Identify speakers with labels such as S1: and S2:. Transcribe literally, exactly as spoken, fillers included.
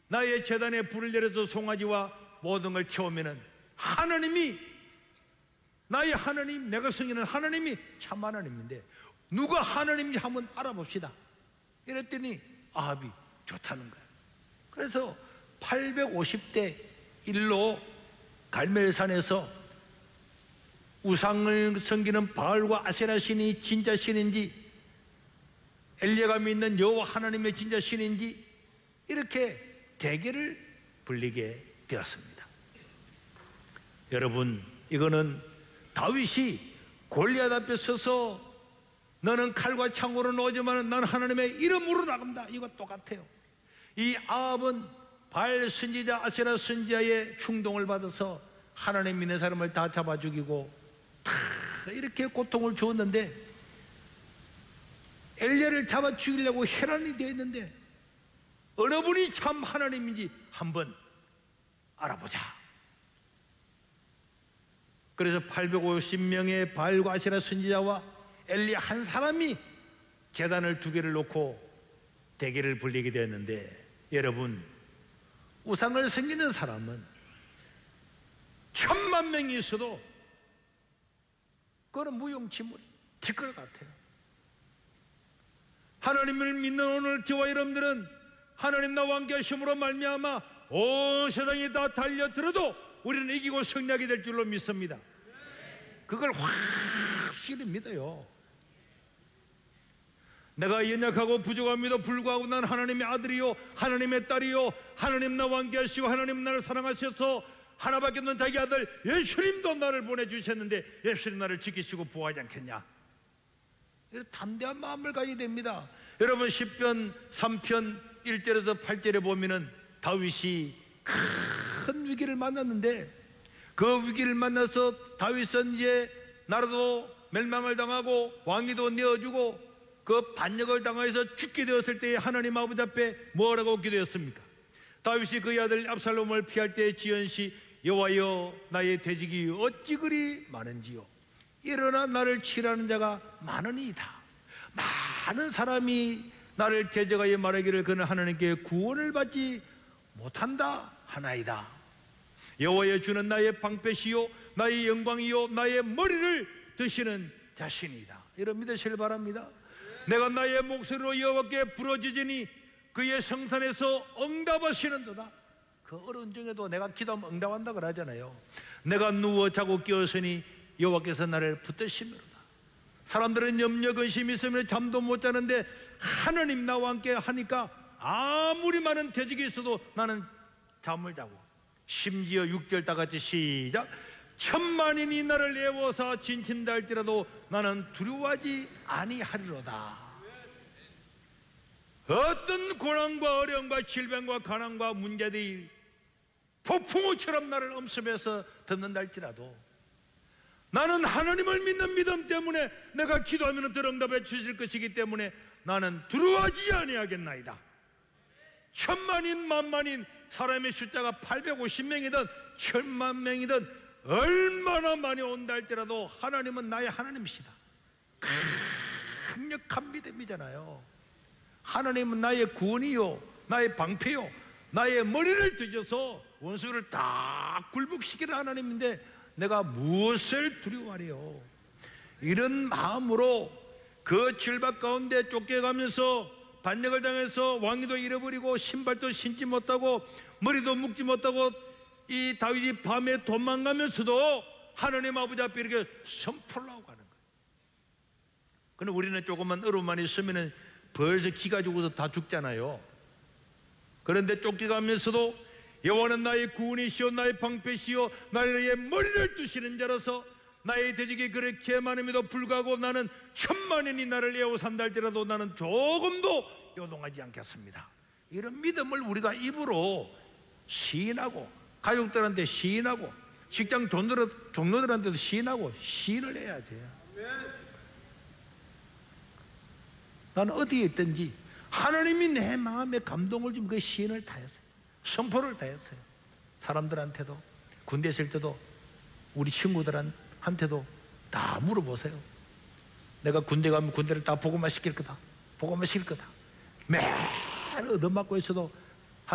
S1: 나의 제단에 불을 내려서 송아지와 모든 걸 태우면은 하나님이, 나의 하나님, 내가 섬기는 하나님이 참 하나님인데 누가 하나님인지 한번 알아봅시다. 이랬더니 아합이 좋다는 거야. 그래서 팔백오십 대 일로 갈멜산에서 우상을 섬기는 바알과 아세라 신이 진짜 신인지, 엘리야가 믿는 여호와 하나님의 진짜 신인지 이렇게 대결을 벌이게 되었습니다. 여러분, 이거는 다윗이 골리앗 앞에 서서 너는 칼과 창으로 나오지만 난 하나님의 이름으로 나간다, 이거 똑같아요. 이 아합은 바알 선지자, 아세라 선지자의 충동을 받아서 하나님 믿는 사람을 다 잡아 죽이고 다 이렇게 고통을 주었는데, 엘리야를 잡아 죽이려고 혈안이 되어 있는데 어느 분이 참 하나님인지 한번 알아보자. 그래서 팔백오십 명의 바알과 아세라 선지자와 엘리야 한 사람이 제단을 두 개를 놓고 대결을 벌이게 되었는데, 여러분, 우상을 섬기는 사람은 천만 명이 있어도 그거는 무용지물이 될 것 같아요. 하나님을 믿는 오늘 저와 여러분들은 하나님 나와 함께 하심으로 말미암아 온 세상이 다 달려들어도 우리는 이기고 승리하게 될 줄로 믿습니다. 그걸 확실히 믿어요. 내가 연약하고 부족함에도 불구하고 난 하나님의 아들이요 하나님의 딸이요, 하나님 나와 함께 하시고 하나님 나를 사랑하셔서 하나밖에 없는 자기 아들 예수님도 나를 보내주셨는데 예수님 나를 지키시고 보호하지 않겠냐, 이런 담대한 마음을 가져야 됩니다. 여러분, 시편 삼 편 일 절에서 팔 절에 보면은 다윗이 큰 위기를 만났는데, 그 위기를 만나서 다윗은 이제 나라도 멸망을 당하고 왕위도 내어주고 그 반역을 당해서 죽게 되었을 때에 하나님 아버지 앞에 뭐라고 기도했습니까? 다윗이 그의 아들 압살롬을 피할 때 지언시 여호와여 나의 대적이 어찌 그리 많은지요, 일어나 나를 치라는 자가 많으니이다. 많은 사람이 나를 대적하여 말하기를 그는 하나님께 구원을 받지 못한다 하나이다. 여호와여 주는 나의 방패시요 나의 영광이요 나의 머리를 드시는 자신이다. 이런 믿으시길 바랍니다. 내가 나의 목소리로 여호와께 부르짖으니 그의 성산에서 응답하시는도다. 그 어려운 중에도 내가 기도하면 응답한다 그러잖아요. 내가 누워 자고 깨었으니 여호와께서 나를 붙드시미로다. 사람들은 염려 근심이 있으면 잠도 못 자는데 하나님 나와 함께 하니까 아무리 많은 대적이 있어도 나는 잠을 자고, 심지어 육 절 다 같이 시작. 천만인이 나를 애워서 진친다 할지라도 나는 두려워하지 아니하리로다. 어떤 고난과 어려움과 질병과 가난과 문제들이 폭풍우처럼 나를 엄습해서 듣는다 할지라도 나는 하나님을 믿는 믿음 때문에 내가 기도하면 응답해 주실 것이기 때문에 나는 두려워하지 아니하겠나이다. 천만인 만만인 사람의 숫자가 팔백오십 명이든 천만 명이든 얼마나 많이 온다 할지라도 하나님은 나의 하나님이시다. 강력한 믿음이잖아요. 하나님은 나의 구원이요 나의 방패요 나의 머리를 뒤져서 원수를 다 굴복시키는 하나님인데 내가 무엇을 두려워하래요. 이런 마음으로 그 질박 가운데 쫓겨가면서 반역을 당해서 왕위도 잃어버리고 신발도 신지 못하고 머리도 묶지 못하고 이 다윗이 밤에 도망가면서도 하나님 아버지 앞에 이렇게 선포를 하고 가는 거예요. 그런데 우리는 조금만 어려움만 있으면 벌써 기가 죽어서 다 죽잖아요. 그런데 쫓겨가면서도 여호와는 나의 구원이시오 나의 방패시오 나의 머리를 두시는 자라서 나의 대적이 그렇게 많음에도 불구하고 나는 천만인이 나를 애워 산다 할지라도 나는 조금도 요동하지 않겠습니다. 이런 믿음을 우리가 입으로 시인하고 가족들한테 시인하고 직장 종로들, 종로들한테도 시인하고 시인을 해야 돼요. 나는 어디에 있든지 하나님이 내 마음에 감동을 주면 그 시인을 다 했어요. 선포를 다 했어요. 사람들한테도 군대 있을 때도 우리 친구들한테도 다 물어보세요. 내가 군대 가면 군대를 다 보고만 시킬 거다 보고만 시킬 거다. 매일 얻어맞고 있어도